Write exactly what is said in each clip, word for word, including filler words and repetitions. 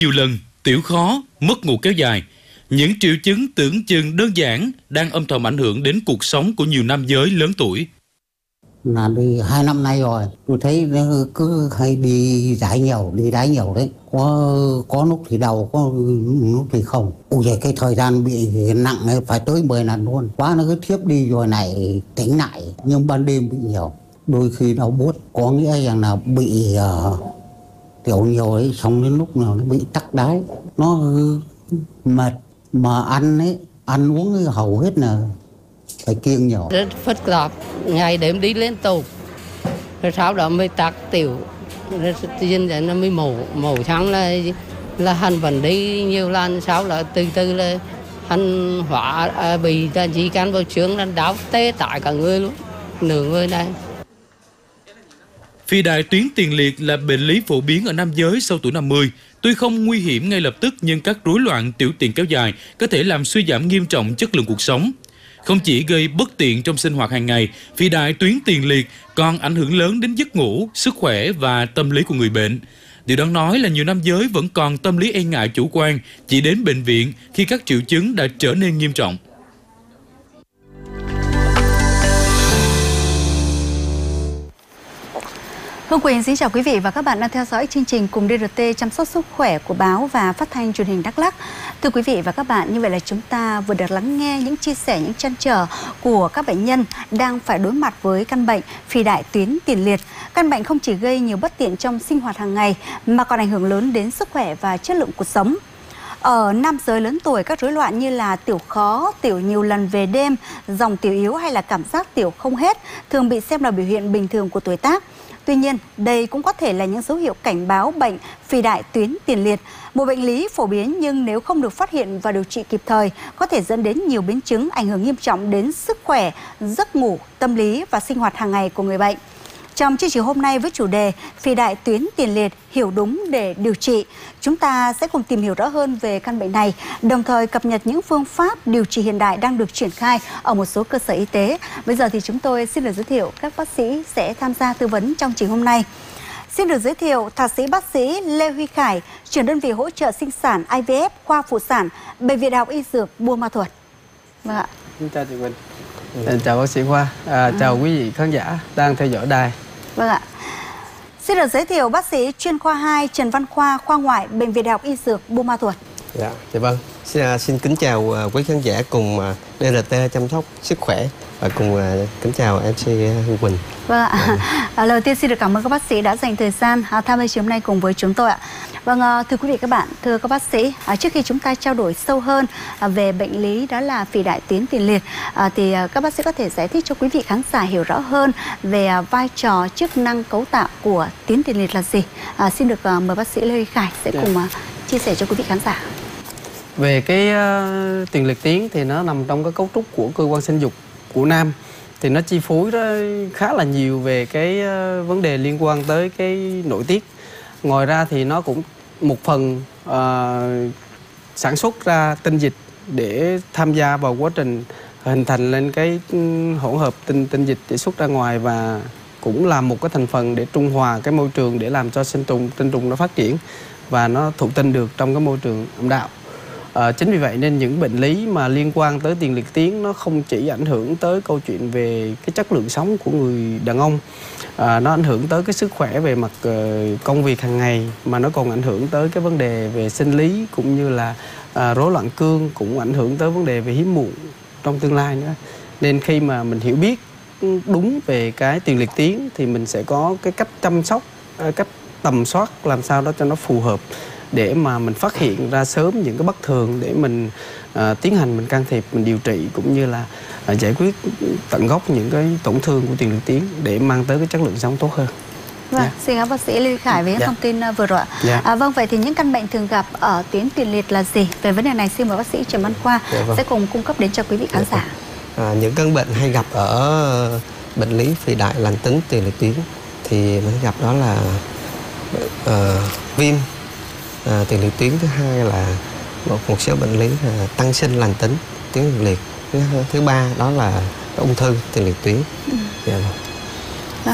Nhiều lần tiểu khó, mất ngủ kéo dài, những triệu chứng tưởng chừng đơn giản đang âm thầm ảnh hưởng đến cuộc sống của nhiều nam giới lớn tuổi. Là đi hai năm nay rồi, tôi thấy nó cứ hay đi đái nhiều, đi đái nhiều đấy. Có có lúc thì đau, có lúc thì không. Ôi giời, cái thời gian bị nặng ấy phải tới mười lần luôn. Quá nó cứ thiếp đi rồi này tỉnh lại, nhưng ban đêm bị nhiều. Đôi khi đau buốt, có nghĩa rằng là bị uh, tiểu nhiều ấy, xong đến lúc nào nó bị tắc đái. Nó mệt, mà ăn ấy, ăn uống ấy, hầu hết là phải kiêng nhiều. Rất phức tạp, ngày đêm đi liên tục, rồi sau đó mới tắc tiểu, rồi dần dần nó mới mổ, mổ xong là là hắn vẫn đi nhiều lần, sau là từ từ là hắn hóa à, bị di căn vào xương, là đau tê tại cả người luôn, nửa người này. Phi đại tuyến tiền liệt là bệnh lý phổ biến ở nam giới sau tuổi năm mươi. Tuy không nguy hiểm ngay lập tức, nhưng các rối loạn tiểu tiện kéo dài có thể làm suy giảm nghiêm trọng chất lượng cuộc sống. Không chỉ gây bất tiện trong sinh hoạt hàng ngày, phi đại tuyến tiền liệt còn ảnh hưởng lớn đến giấc ngủ, sức khỏe và tâm lý của người bệnh. Điều đáng nói là nhiều nam giới vẫn còn tâm lý e ngại chủ quan, chỉ đến bệnh viện khi các triệu chứng đã trở nên nghiêm trọng. Hương Quỳnh xin chào quý vị và các bạn đang theo dõi chương trình Cùng đê rờ tê chăm sóc sức khỏe của báo và phát thanh truyền hình Đắk Lắk. Thưa quý vị và các bạn, như vậy là chúng ta vừa được lắng nghe những chia sẻ, những trăn trở của các bệnh nhân đang phải đối mặt với căn bệnh phi đại tuyến tiền liệt. Căn bệnh không chỉ gây nhiều bất tiện trong sinh hoạt hàng ngày mà còn ảnh hưởng lớn đến sức khỏe và chất lượng cuộc sống. Ở nam giới lớn tuổi, các rối loạn như là tiểu khó, tiểu nhiều lần về đêm, dòng tiểu yếu hay là cảm giác tiểu không hết thường bị xem là biểu hiện bình thường của tuổi tác. Tuy nhiên, đây cũng có thể là những dấu hiệu cảnh báo bệnh phi đại tuyến tiền liệt, một bệnh lý phổ biến nhưng nếu không được phát hiện và điều trị kịp thời, có thể dẫn đến nhiều biến chứng ảnh hưởng nghiêm trọng đến sức khỏe, giấc ngủ, tâm lý và sinh hoạt hàng ngày của người bệnh. Trong chương trình hôm nay với chủ đề phi đại tuyến tiền liệt, hiểu đúng để điều trị, chúng ta sẽ cùng tìm hiểu rõ hơn về căn bệnh này, đồng thời cập nhật những phương pháp điều trị hiện đại đang được triển khai ở một số cơ sở y tế. Bây giờ thì chúng tôi xin được giới thiệu các bác sĩ sẽ tham gia tư vấn trong chương trình hôm nay. Xin được giới thiệu thạc sĩ bác sĩ Lê Huy Khải, trưởng đơn vị hỗ trợ sinh sản I V F khoa phụ sản, Bệnh viện Đại học Y Dược Buôn Ma Thuột. Vâng ạ. Xin chào chị Quỳnh. Ừ. Chào bác sĩ Khoa, à, à. chào quý vị khán giả đang theo dõi đài. Vâng ạ. Xin được giới thiệu bác sĩ chuyên khoa hai Trần Văn Khoa, khoa ngoại, Bệnh viện Đại học Y Dược Buôn Ma Thuột. Dạ, dạ vâng. Xin, xin kính chào quý khán giả cùng đê rờ tê chăm sóc sức khỏe và cùng kính chào em xê Hương Quỳnh. Vâng ạ. À, lời tiên xin được cảm ơn các bác sĩ đã dành thời gian tham gia chiều hôm nay cùng với chúng tôi ạ. Vâng, thưa quý vị các bạn, thưa các bác sĩ, trước khi chúng ta trao đổi sâu hơn về bệnh lý đó là phi đại tuyến tiền liệt, thì các bác sĩ có thể giải thích cho quý vị khán giả hiểu rõ hơn về vai trò, chức năng, cấu tạo của tuyến tiền liệt là gì. À, xin được mời bác sĩ Lê Huy Khải sẽ cùng yeah. chia sẻ cho quý vị khán giả. Về cái uh, tiền liệt tuyến thì nó nằm trong cái cấu trúc của cơ quan sinh dục của nam, thì nó chi phối đó khá là nhiều về cái uh, vấn đề liên quan tới cái nội tiết. Ngoài ra thì nó cũng một phần uh, sản xuất ra tinh dịch để tham gia vào quá trình hình thành lên cái hỗn hợp tinh tinh dịch để xuất ra ngoài, và cũng là một cái thành phần để trung hòa cái môi trường để làm cho sinh trùng tinh trùng nó phát triển và nó thụ tinh được trong cái môi trường âm đạo. À, chính vì vậy nên những bệnh lý mà liên quan tới tiền liệt tuyến nó không chỉ ảnh hưởng tới câu chuyện về cái chất lượng sống của người đàn ông, à, nó ảnh hưởng tới cái sức khỏe về mặt uh, công việc hàng ngày, mà nó còn ảnh hưởng tới cái vấn đề về sinh lý cũng như là uh, rối loạn cương, cũng ảnh hưởng tới vấn đề về hiếm muộn trong tương lai nữa. Nên khi mà mình hiểu biết đúng về cái tiền liệt tuyến thì mình sẽ có cái cách chăm sóc, uh, cách tầm soát làm sao đó cho nó phù hợp, để mà mình phát hiện ra sớm những cái bất thường để mình uh, tiến hành mình can thiệp, mình điều trị cũng như là uh, giải quyết tận gốc những cái tổn thương của tiền liệt tuyến để mang tới cái chất lượng sống tốt hơn. Vâng, yeah. Xin cảm ơn bác sĩ Lê Khải với những yeah. thông tin uh, vừa rồi. Yeah. À, vâng, vậy thì những căn bệnh thường gặp ở tuyến tiền liệt là gì? Về vấn đề này xin mời bác sĩ Trần Văn Khoa yeah, vâng. sẽ cùng cung cấp đến cho quý vị khán giả. À, những căn bệnh hay gặp ở bệnh lý phi đại lành tính tiền liệt tuyến thì mình gặp đó là uh, viêm À, tiền liệt tuyến. Thứ hai là một, một số bệnh lý là tăng sinh lành tính tuyến tiền liệt. Thứ, thứ ba đó là ung thư tiền liệt tuyến. Ừ. Yeah.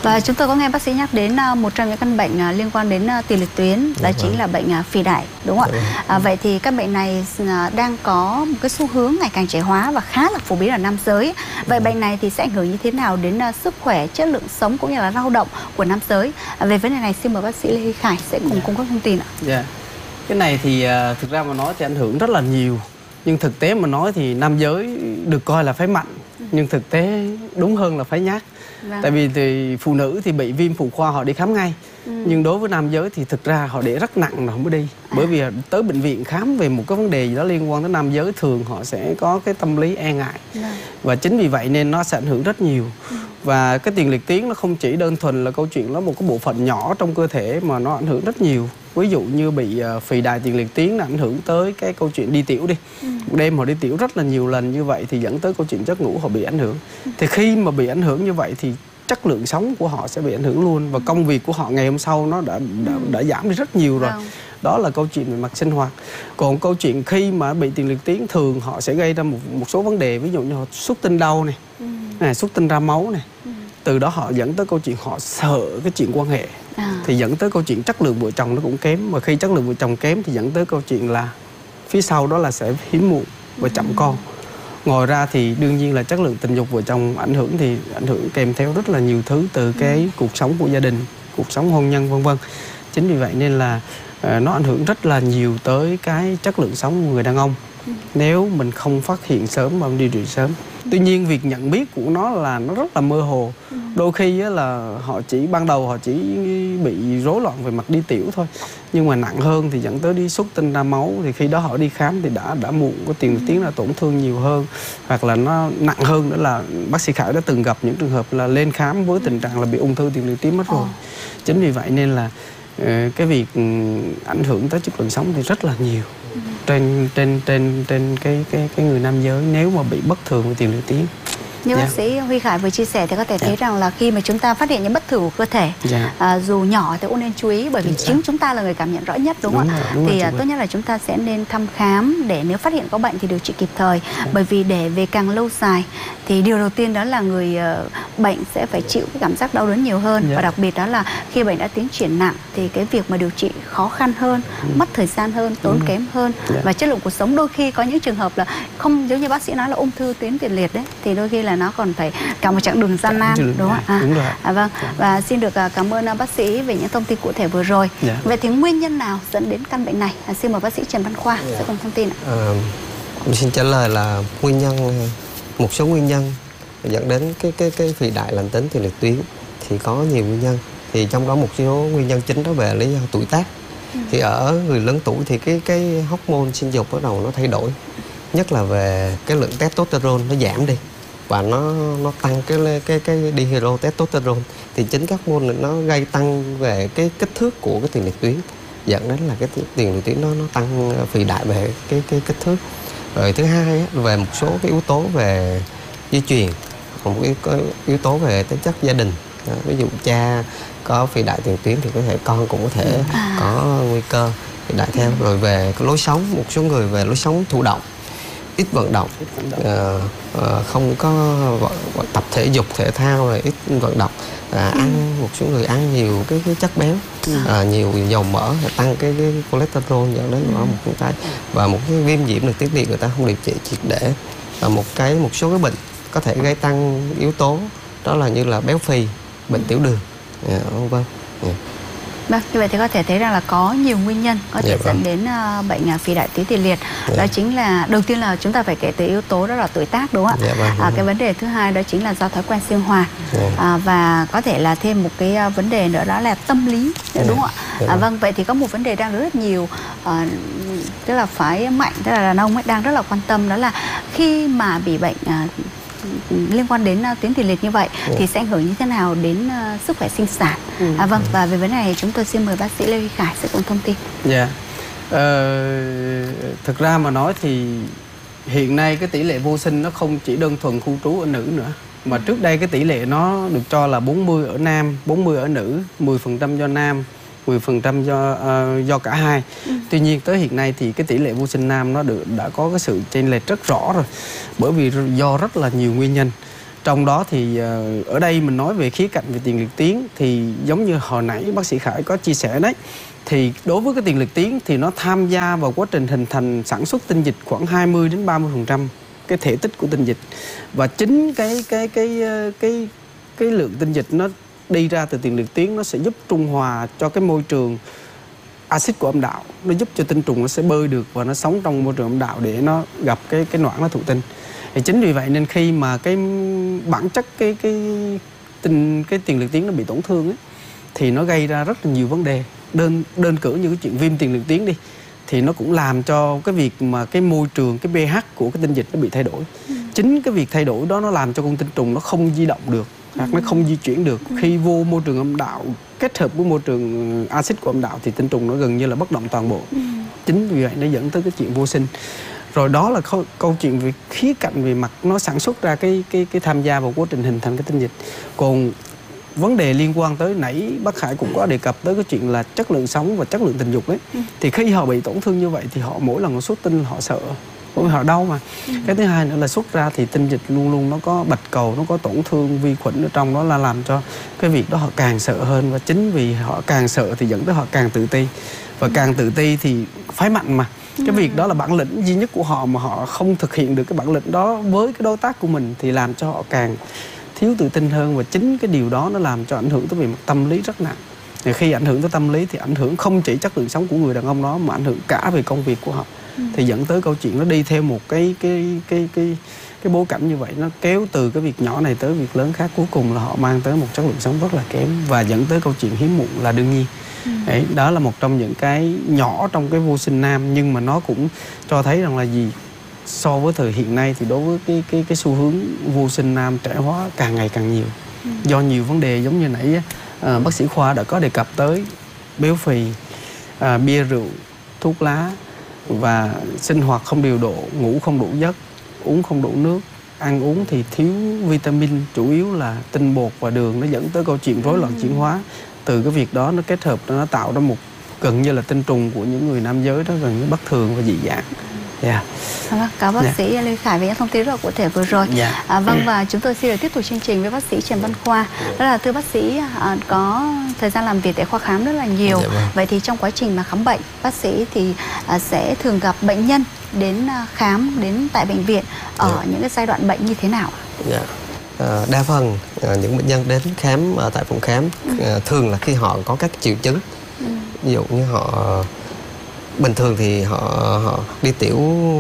Và chúng tôi có nghe bác sĩ nhắc đến uh, một trong những căn bệnh uh, liên quan đến uh, tiền liệt tuyến, đó chính là bệnh uh, phì đại, đúng không ạ? À, vậy thì các bệnh này uh, đang có một cái xu hướng ngày càng trẻ hóa và khá là phổ biến ở nam giới. Vậy bệnh này thì sẽ ảnh hưởng như thế nào đến uh, sức khỏe, chất lượng sống cũng như là lao động của nam giới? À, về vấn đề này xin mời bác sĩ Lê Huy Khải sẽ cùng cung cấp thông tin ạ. Dạ. Cái này thì uh, thực ra mà nói thì ảnh hưởng rất là nhiều, nhưng thực tế mà nói thì nam giới được coi là phái mạnh, nhưng thực tế đúng hơn là phái nhát. Vâng. Tại vì thì phụ nữ thì bị viêm phụ khoa họ đi khám ngay, ừ. nhưng đối với nam giới thì thực ra họ để rất nặng rồi không có đi. À. Bởi vì tới bệnh viện khám về một cái vấn đề gì đó liên quan tới nam giới, thường họ sẽ có cái tâm lý e ngại. Vâng. Và chính vì vậy nên nó sẽ ảnh hưởng rất nhiều. Ừ. Và cái tiền liệt tuyến nó không chỉ đơn thuần là câu chuyện là một cái bộ phận nhỏ trong cơ thể, mà nó ảnh hưởng rất nhiều. Ví dụ như bị phì đại tiền liệt tuyến là ảnh hưởng tới cái câu chuyện đi tiểu đi. Ừ. Một đêm họ đi tiểu rất là nhiều lần như vậy thì dẫn tới câu chuyện giấc ngủ họ bị ảnh hưởng. Ừ. Thì khi mà bị ảnh hưởng như vậy thì chất lượng sống của họ sẽ bị ảnh hưởng luôn, và công việc của họ ngày hôm sau nó đã đã, đã giảm đi rất nhiều rồi. Đó là câu chuyện về mặt sinh hoạt. Còn câu chuyện khi mà bị tiền liệt tuyến thường họ sẽ gây ra một một số vấn đề, ví dụ như họ xuất tinh đau này, ừ. này xuất tinh ra máu này. Ừ. Từ đó họ dẫn tới câu chuyện họ sợ cái chuyện quan hệ. À. Thì dẫn tới câu chuyện chất lượng vợ chồng nó cũng kém, mà khi chất lượng vợ chồng kém thì dẫn tới câu chuyện là phía sau đó là sẽ hiếm muộn và chậm ừ. con. Ngoài ra thì đương nhiên là chất lượng tình dục vợ chồng ảnh hưởng thì ảnh hưởng kèm theo rất là nhiều thứ, từ cái ừ. cuộc sống của gia đình, cuộc sống hôn nhân vân vân. Chính vì vậy nên là uh, nó ảnh hưởng rất là nhiều tới cái chất lượng sống của người đàn ông ừ. nếu mình không phát hiện sớm và điều trị sớm. Tuy nhiên việc nhận biết của nó là nó rất là mơ hồ. Ừ. Đôi khi là họ chỉ ban đầu họ chỉ bị rối loạn về mặt đi tiểu thôi, nhưng mà nặng hơn thì dẫn tới đi xuất tinh ra máu, thì khi đó họ đi khám thì đã đã muộn, có tiền liệt tuyến là tổn thương nhiều hơn. Hoặc là nó nặng hơn nữa là bác sĩ Khải đã từng gặp những trường hợp là lên khám với tình trạng là bị ung thư tiền liệt tuyến mất rồi. Chính vì vậy nên là cái việc ảnh hưởng tới chất lượng sống thì rất là nhiều trên trên trên trên cái cái cái người nam giới nếu mà bị bất thường về tiền liệt tuyến. Như yeah. bác sĩ Huy Khải vừa chia sẻ thì có thể thấy yeah. rằng là khi mà chúng ta phát hiện những bất thường của cơ thể, yeah. à, dù nhỏ thì cũng nên chú ý, bởi vì chính yeah. chúng ta là người cảm nhận rõ nhất, đúng không ạ? Thì rồi, tốt nhất là chúng ta sẽ nên thăm khám để nếu phát hiện có bệnh thì điều trị kịp thời. Yeah. Bởi vì để về càng lâu dài thì điều đầu tiên đó là người uh, bệnh sẽ phải chịu cái cảm giác đau đớn nhiều hơn, yeah. và đặc biệt đó là khi bệnh đã tiến triển nặng thì cái việc mà điều trị khó khăn hơn, mm. mất thời gian hơn, tốn mm. kém hơn, yeah. và chất lượng cuộc sống đôi khi có những trường hợp là không, giống như bác sĩ nói là ung thư tuyến tiền liệt đấy, thì đôi khi là nó còn phải cả một chặng đường gian nan, đúng không ạ? À, đúng rồi. À, vâng. Và xin được cảm ơn bác sĩ về những thông tin cụ thể vừa rồi. Yeah. Vậy thì nguyên nhân nào dẫn đến căn bệnh này? À, xin mời bác sĩ Trần Văn Khoa yeah. sẽ cùng thông tin ạ. À, mình xin trả lời là nguyên nhân, một số nguyên nhân dẫn đến cái cái cái phì đại lành tính tiền liệt tuyến thì có nhiều nguyên nhân. Thì trong đó một số nguyên nhân chính đó về lý do tuổi tác. Ừ. Thì ở người lớn tuổi thì cái cái hormone sinh dục bắt đầu nó thay đổi, nhất là về cái lượng testosterone nó giảm đi, và nó nó tăng cái cái cái dihydrotestosterone, thì chính các hormone này nó gây tăng về cái kích thước của cái tiền liệt tuyến, dẫn đến là cái tiền liệt tuyến nó nó tăng phì đại về cái cái kích thước. Rồi thứ hai á, về một số cái yếu tố về di truyền, một yếu, yếu tố về tính chất gia đình. Đó, ví dụ cha có phì đại tiền tuyến thì có thể con cũng có thể à. có nguy cơ phì đại theo. Rồi về cái lối sống, một số người về lối sống thụ động, ít vận động, uh, uh, không có tập thể dục thể thao, rồi ít vận động, uh, ăn một số người ăn nhiều cái, cái chất béo, uh, nhiều dầu mỡ, tăng cái, cái cholesterol dẫn đến đó một cái, và một cái viêm nhiễm được tiết niệu người ta không điều trị triệt để, và một cái một số cái bệnh có thể gây tăng yếu tố đó là như là béo phì, bệnh tiểu đường, yeah, vân vân. Yeah. Vâng, như vậy thì có thể thấy rằng là có nhiều nguyên nhân có thể yeah, dẫn đến uh, bệnh uh, phì đại tuyến tiền liệt. Yeah. Đó chính là, đầu tiên là chúng ta phải kể tới yếu tố đó là tuổi tác, đúng không ạ? Yeah, vâng, à, cái vấn đề thứ hai đó chính là do thói quen sinh hoạt, yeah. à, và có thể là thêm một cái uh, vấn đề nữa đó là tâm lý, yeah. đúng không ạ? Yeah, à, vâng, vậy thì có một vấn đề đang rất nhiều, uh, tức là phái mạnh, tức là đàn ông ấy đang rất là quan tâm, đó là khi mà bị bệnh uh, liên quan đến uh, tuyến tiền liệt như vậy ừ. thì sẽ ảnh hưởng như thế nào đến uh, sức khỏe sinh sản. ừ. À, vâng, và về vấn đề này chúng tôi xin mời bác sĩ Lê Huy Khải sẽ cùng thông tin. Dạ, yeah. ờ, thực ra mà nói thì hiện nay cái tỷ lệ vô sinh nó không chỉ đơn thuần khu trú ở nữ nữa, mà trước đây cái tỷ lệ nó được cho là bốn mươi ở nam, bốn mươi ở nữ, mười phần trăm do nam, mười phần trăm do uh, do cả hai. ừ. Tuy nhiên tới hiện nay thì cái tỷ lệ vô sinh nam nó được đã có cái sự chênh lệch rất rõ rồi, bởi vì do rất là nhiều nguyên nhân. Trong đó thì ở đây mình nói về khía cạnh về tiền liệt tuyến thì giống như hồi nãy bác sĩ Khải có chia sẻ đấy, thì đối với cái tiền liệt tuyến thì nó tham gia vào quá trình hình thành sản xuất tinh dịch khoảng hai mươi đến ba mươi phần trăm cái thể tích của tinh dịch, và chính cái cái cái cái cái, cái lượng tinh dịch nó đi ra từ tiền liệt tuyến nó sẽ giúp trung hòa cho cái môi trường axit của âm đạo, nó giúp cho tinh trùng nó sẽ bơi được và nó sống trong môi trường âm đạo để nó gặp cái cái noãn nó thụ tinh. Thì chính vì vậy nên khi mà cái bản chất cái cái tinh cái tiền liệt tuyến nó bị tổn thương ấy, thì nó gây ra rất là nhiều vấn đề. Đơn đơn cử như cái chuyện viêm tiền liệt tuyến đi, thì nó cũng làm cho cái việc mà cái môi trường, cái pH của cái tinh dịch nó bị thay đổi. Ừ. Chính cái việc thay đổi đó nó làm cho con tinh trùng nó không di động được, hoặc ừ. nó không di chuyển được. Ừ. Khi vô môi trường âm đạo kết hợp với môi trường axit của âm đạo thì tinh trùng nó gần như là bất động toàn bộ. Ừ. Chính vì vậy nó dẫn tới cái chuyện vô sinh. Rồi đó là câu, câu chuyện về khía cạnh về mặt nó sản xuất ra cái cái cái tham gia vào quá trình hình thành cái tinh dịch. Còn vấn đề liên quan tới nãy bác Khải cũng có đề cập tới cái chuyện là chất lượng sống và chất lượng tình dục ấy. Ừ. Thì khi họ bị tổn thương như vậy thì họ mỗi lần họ xuất tinh họ sợ, bởi vì họ đau mà. Ừ. Cái thứ hai nữa là xuất ra thì tinh dịch luôn luôn nó có bạch cầu, nó có tổn thương vi khuẩn ở trong đó, là làm cho cái việc đó họ càng sợ hơn, và chính vì họ càng sợ thì dẫn tới họ càng tự ti, và ừ. càng tự ti thì phái mạnh mà. Cái ừ. việc đó là bản lĩnh duy nhất của họ mà họ không thực hiện được cái bản lĩnh đó với cái đối tác của mình thì làm cho họ càng thiếu tự tin hơn, và chính cái điều đó nó làm cho ảnh hưởng tới về mặt tâm lý rất nặng. Thì khi ảnh hưởng tới tâm lý thì ảnh hưởng không chỉ chất lượng sống của người đàn ông đó mà ảnh hưởng cả về công việc của họ. Ừ. Thì dẫn tới câu chuyện nó đi theo một cái cái cái cái cái bối cảnh như vậy, nó kéo từ cái việc nhỏ này tới việc lớn khác, cuối cùng là họ mang tới một chất lượng sống rất là kém và dẫn tới câu chuyện hiếm muộn là đương nhiên. Ừ. Đấy, đó là một trong những cái nhỏ trong cái vô sinh nam, nhưng mà nó cũng cho thấy rằng là gì, so với thời hiện nay thì đối với cái cái cái xu hướng vô sinh nam trẻ hóa càng ngày càng nhiều. Ừ. Do nhiều vấn đề giống như nãy à, bác sĩ Khoa đã có đề cập tới béo phì, à, bia rượu, thuốc lá và sinh hoạt không điều độ, ngủ không đủ giấc, uống không đủ nước, ăn uống thì thiếu vitamin, chủ yếu là tinh bột và đường, nó dẫn tới câu chuyện rối loạn chuyển hóa. Từ cái việc đó nó kết hợp nó tạo ra một gần như là tinh trùng của những người nam giới đó gần như bất thường và dị dạng. Yeah. Vâng, cảm ơn bác yeah. sĩ Lê Khải về những thông tin rất là cụ thể vừa rồi. Yeah. À, vâng, và chúng tôi xin được tiếp tục chương trình với bác sĩ Trần Văn Khoa. Đó là thưa bác sĩ, à, có thời gian làm việc tại khoa khám rất là nhiều. Yeah, vâng. Vậy thì trong quá trình mà khám bệnh, bác sĩ thì à, sẽ thường gặp bệnh nhân đến à, khám đến tại bệnh viện ở yeah. những cái giai đoạn bệnh như thế nào? Yeah. À, đa phần à, những bệnh nhân đến khám ở tại phòng khám ừ. à, thường là khi họ có các triệu chứng. Ừ. Ví dụ như họ bình thường thì họ, họ đi tiểu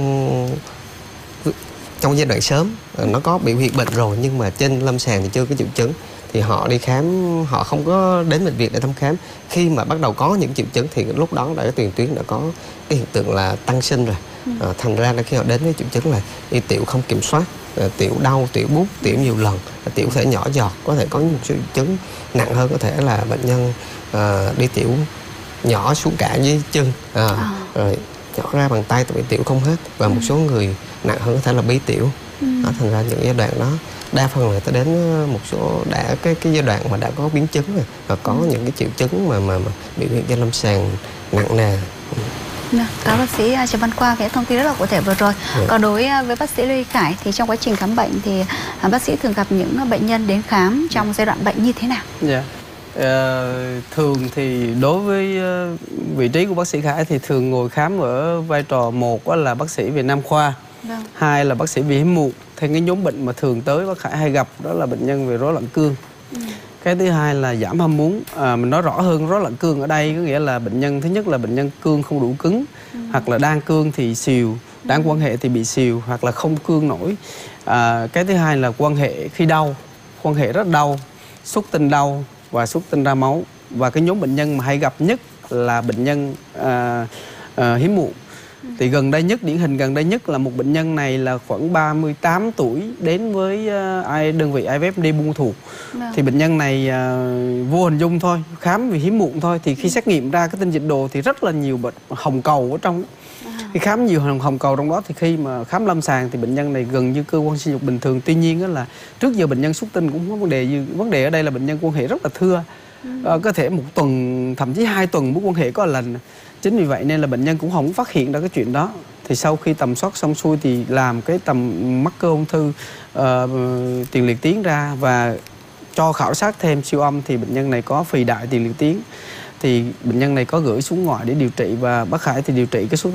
trong giai đoạn sớm, nó có biểu hiện bệnh rồi nhưng mà trên lâm sàng thì chưa có triệu chứng, thì họ đi khám, họ không có đến bệnh viện để thăm khám. Khi mà bắt đầu có những triệu chứng thì lúc đó đã tiền tuyến đã có cái hiện tượng là tăng sinh rồi. Ừ. À, thành ra là khi họ đến với triệu chứng là đi tiểu không kiểm soát, à, tiểu đau, tiểu bút, tiểu nhiều lần, tiểu có thể nhỏ giọt, có thể có những triệu chứng nặng hơn, có thể là bệnh nhân à, đi tiểu nhỏ xuống cả dưới chân, à, à. rồi nhỏ ra bằng tay tại vì tiểu không hết, và một ừ. số người nặng hơn có thể là bí tiểu. Ừ. Đó, thành ra những giai đoạn đó đa phần là ta đến một số đã cái cái giai đoạn mà đã có biến chứng rồi, và có ừ. những cái triệu chứng mà mà, mà biểu hiện trên lâm sàng nặng nề. Ừ. Cảm ơn bác sĩ Trần Văn Khoa về thông tin rất là cụ thể vừa rồi. Ừ. Còn đối với bác sĩ Lê Khải thì trong quá trình khám bệnh thì bác sĩ thường gặp những bệnh nhân đến khám trong giai đoạn bệnh như thế nào? Yeah. Uh, thường thì đối với uh, vị trí của bác sĩ Khải thì thường ngồi khám ở vai trò một là bác sĩ về nam khoa, vâng. hai là bác sĩ về hiếm muộn. Thì cái nhóm bệnh mà thường tới bác Khải hay gặp đó là bệnh nhân về rối loạn cương. Ừ. Cái thứ hai là giảm ham muốn. À, mình nói rõ hơn, rối loạn cương ở đây có nghĩa là bệnh nhân thứ nhất là bệnh nhân cương không đủ cứng, ừ. hoặc là đang cương thì xìu, đang ừ. quan hệ thì bị xìu, hoặc là không cương nổi. À, cái thứ hai là quan hệ khi đau, quan hệ rất đau, xuất tinh đau và xuất tinh ra máu. Và cái nhóm bệnh nhân mà hay gặp nhất là bệnh nhân à, à, hiếm muộn. Ừ. Thì gần đây nhất, điển hình gần đây nhất là một bệnh nhân này là khoảng ba mươi tám tuổi đến với uh, đơn vị i vê ép đi Buôn Ma Thuột. Vâng. Thì bệnh nhân này uh, vô hình dung thôi, khám vì hiếm muộn thôi, thì khi ừ. xét nghiệm ra cái tinh dịch đồ thì rất là nhiều bệnh hồng cầu ở trong. À. Khi khám nhiều hồng, hồng cầu trong đó thì khi mà khám lâm sàng thì bệnh nhân này gần như cơ quan sinh dục bình thường. Tuy nhiên đó là trước giờ bệnh nhân xuất tinh cũng không có vấn đề gì. Vấn đề ở đây là bệnh nhân quan hệ rất là thưa. Ừ. Uh, có thể một tuần, thậm chí hai tuần mới quan hệ có một lần. Chính vì vậy nên là bệnh nhân cũng không phát hiện ra cái chuyện đó. Thì sau khi tầm soát xong xuôi thì làm cái tầm mắc cơ ung thư uh, tiền liệt tuyến ra và cho khảo sát thêm siêu âm thì bệnh nhân này có phì đại tiền liệt tuyến. Thì bệnh nhân này có gửi xuống ngoại để điều trị và bác Khải thì điều trị cái suốt